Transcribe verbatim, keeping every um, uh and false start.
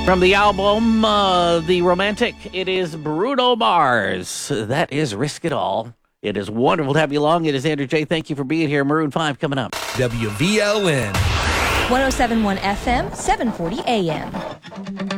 From the album uh, The Romantic, it is Bruno Mars. That is Risk It All. It is wonderful to have you along. It is Andrew J. Thank you for being here. Maroon five coming up. W V L N. one oh seven point one F M, seven forty A M.